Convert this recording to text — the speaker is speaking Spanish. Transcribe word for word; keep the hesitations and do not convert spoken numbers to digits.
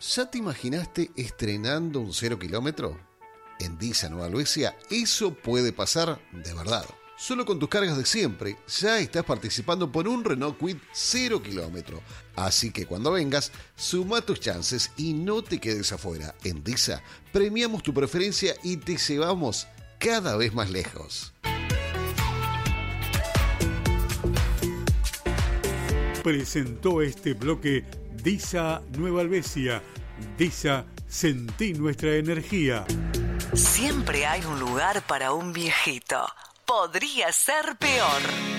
¿Ya te imaginaste estrenando un cero kilómetro? En Disa Nueva Helvecia eso puede pasar de verdad. Solo con tus cargas de siempre ya estás participando por un Renault Kwid cero kilómetro. Así que cuando vengas, suma tus chances y no te quedes afuera. En Disa premiamos tu preferencia y te llevamos cada vez más lejos. Presentó este bloque Disa Nueva Helvecia. Disa, sentí nuestra energía. Siempre hay un lugar para un viejito. Podría ser peor.